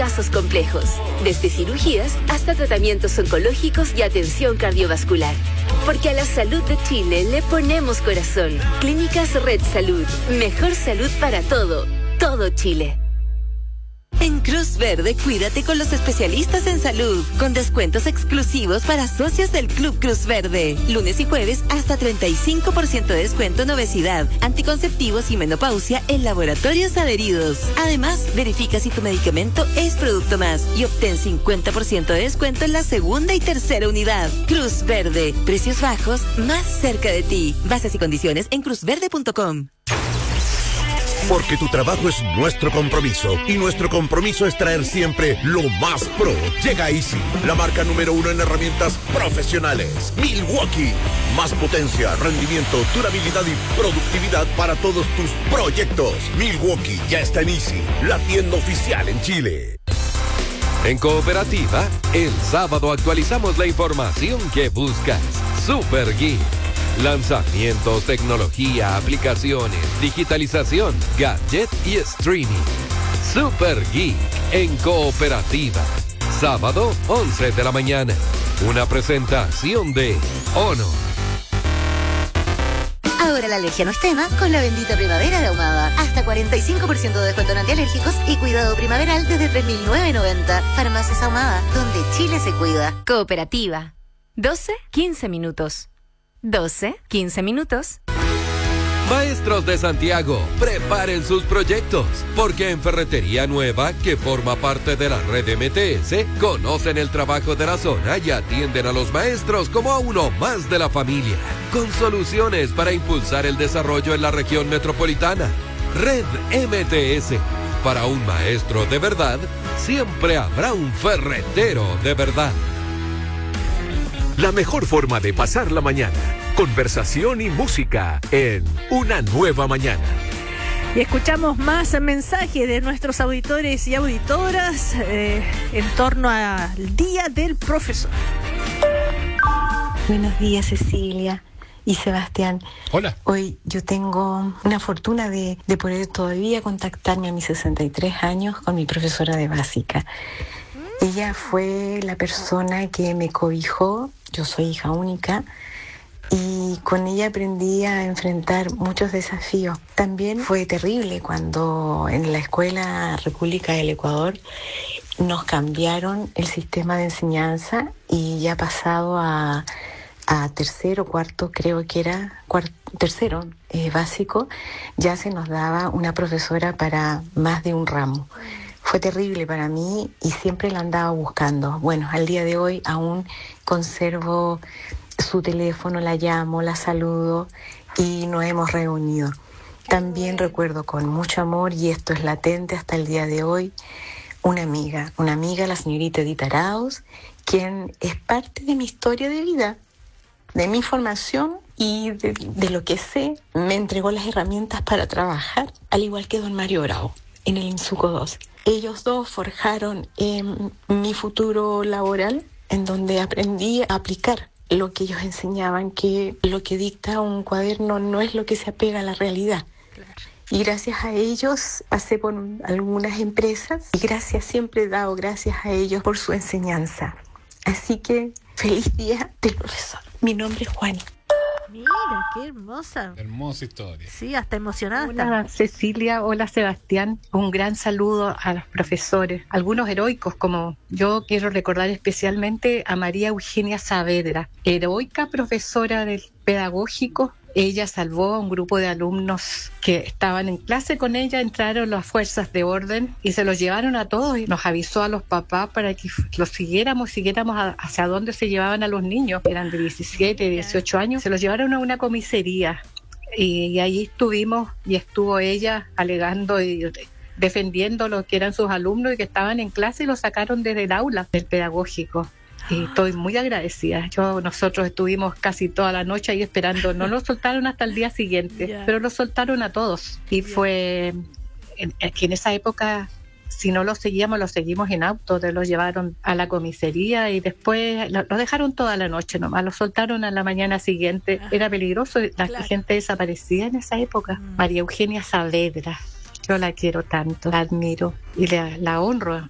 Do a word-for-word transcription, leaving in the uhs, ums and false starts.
casos complejos, desde cirugías hasta tratamientos oncológicos y atención cardiovascular. Porque a la salud de Chile le ponemos corazón. Clínicas Red Salud. Mejor salud para todo. Todo Chile. En Cruz Verde, cuídate con los especialistas en salud, con descuentos exclusivos para socios del Club Cruz Verde. Lunes y jueves hasta treinta y cinco por ciento de descuento en obesidad, anticonceptivos y menopausia en laboratorios adheridos. Además, verifica si tu medicamento es Producto Más y obtén cincuenta por ciento de descuento en la segunda y tercera unidad. Cruz Verde, precios bajos más cerca de ti. Bases y condiciones en cruz verde punto com. Porque tu trabajo es nuestro compromiso y nuestro compromiso es traer siempre lo más pro. Llega Easy, la marca número uno en herramientas profesionales. Milwaukee, más potencia, rendimiento, durabilidad y productividad para todos tus proyectos. Milwaukee ya está en Easy, la tienda oficial en Chile. En Cooperativa, el sábado actualizamos la información que buscas. Super Geek. Lanzamientos, tecnología, aplicaciones, digitalización, gadget y streaming. Super Geek en Cooperativa. Sábado, once de la mañana. Una presentación de Honor. Ahora la alergia no es tema con la bendita primavera de Ahumada. Hasta cuarenta y cinco por ciento de descuento en antialérgicos y cuidado primaveral desde tres mil novecientos noventa. Farmacias Ahumada, donde Chile se cuida. Cooperativa. doce, quince minutos. doce, quince minutos. Maestros de Santiago, preparen sus proyectos, porque en Ferretería Nueva, que forma parte de la red M T S, conocen el trabajo de la zona y atienden a los maestros como a uno más de la familia, con soluciones para impulsar el desarrollo en la región metropolitana. Red M T S, para un maestro de verdad, siempre habrá un ferretero de verdad. La mejor forma de pasar la mañana. Conversación y música en Una Nueva Mañana. Y escuchamos más mensajes de nuestros auditores y auditoras eh, en torno al Día del Profesor. Buenos días, Cecilia y Sebastián. Hola. Hoy yo tengo una fortuna de, de poder todavía contactarme a mis sesenta y tres años con mi profesora de básica. Ella fue la persona que me cobijó. Yo soy hija única y con ella aprendí a enfrentar muchos desafíos. También fue terrible cuando en la Escuela República del Ecuador nos cambiaron el sistema de enseñanza y ya pasado a, a tercero, cuarto, creo que era cuarto, tercero eh, básico, ya se nos daba una profesora para más de un ramo. Fue terrible para mí y siempre la andaba buscando. Bueno, al día de hoy aún conservo su teléfono, la llamo, la saludo y nos hemos reunido. También recuerdo con mucho amor, y esto es latente hasta el día de hoy, una amiga, una amiga, la señorita Edith Arauz, quien es parte de mi historia de vida, de mi formación y de, de lo que sé. Me entregó las herramientas para trabajar, al igual que don Mario Bravo, en el INSUCO dos. Ellos dos forjaron eh, mi futuro laboral, en donde aprendí a aplicar lo que ellos enseñaban, que lo que dicta un cuaderno no es lo que se apega a la realidad. Claro. Y gracias a ellos pasé por algunas empresas y gracias, siempre he dado gracias a ellos por su enseñanza. Así que feliz día del profesor. Mi nombre es Juani. Mira, qué hermosa. Hermosa historia. Sí, hasta emocionada. Hola Cecilia, hola Sebastián. Un gran saludo a los profesores, algunos heroicos, como yo quiero recordar especialmente a María Eugenia Saavedra, heroica profesora del pedagógico. Ella salvó a un grupo de alumnos que estaban en clase con ella, entraron las fuerzas de orden y se los llevaron a todos y nos avisó a los papás para que los siguiéramos, siguiéramos a, hacia dónde se llevaban a los niños. Eran de diecisiete, dieciocho años, se los llevaron a una comisaría y, y ahí estuvimos y estuvo ella alegando y defendiendo lo que eran sus alumnos y que estaban en clase y los sacaron desde el aula del pedagógico. Y estoy muy agradecida. Yo, nosotros estuvimos casi toda la noche ahí esperando. No lo soltaron hasta el día siguiente, yeah. pero lo soltaron a todos. Y yeah. fue en, que en esa época, si no lo seguíamos, lo seguimos en auto. De lo llevaron a la comisaría y después lo, lo dejaron toda la noche nomás. Lo soltaron a la mañana siguiente. Era peligroso. La claro. gente desaparecía en esa época. Mm. María Eugenia Saavedra. Yo la quiero tanto, la admiro y la, la honro